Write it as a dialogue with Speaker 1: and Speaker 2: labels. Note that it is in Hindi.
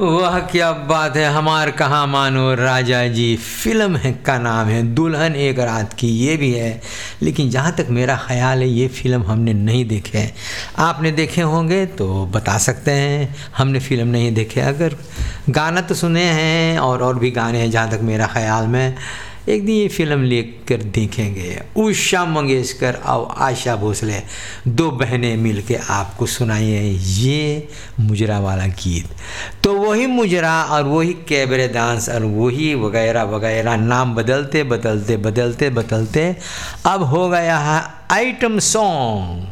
Speaker 1: वाह क्या बात है। हमार कहाँ मानो राजा जी फिल्म है का नाम है दुल्हन एक रात की, ये भी है। लेकिन जहाँ तक मेरा ख्याल है ये फिल्म हमने नहीं देखे हैं। आपने देखे होंगे तो बता सकते हैं, हमने फिल्म नहीं देखे। अगर गाना तो सुने हैं और भी गाने हैं जहाँ तक मेरा ख्याल में। एक दिन ये फिल्म लेकर देखेंगे। उषा मंगेशकर और आशा भोसले दो बहनें मिलके आपको सुनाइए ये मुजरा वाला गीत। तो वही मुजरा और वही कैबरे डांस और वही वगैरह वगैरह नाम बदलते बदलते बदलते बदलते अब हो गया है आइटम सॉन्ग।